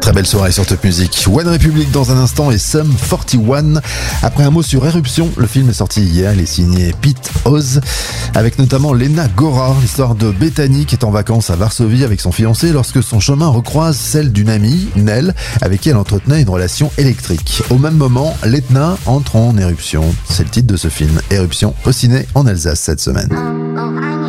Très belle soirée sur Top Music. One Republic dans un instant et Sum 41. Après un mot sur Éruption, le film est sorti hier, il est signé Pete Oz, avec notamment Lena Gora, l'histoire de Bethany qui est en vacances à Varsovie avec son fiancé lorsque son chemin recroise celle d'une amie, Nell, avec qui elle entretenait une relation électrique. Au même moment, l'Etna entre en éruption. C'est le titre de ce film, Éruption, au ciné en Alsace cette semaine.